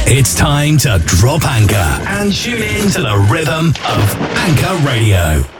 It's time to drop anchor and tune in to the rhythm of Anchor Radio.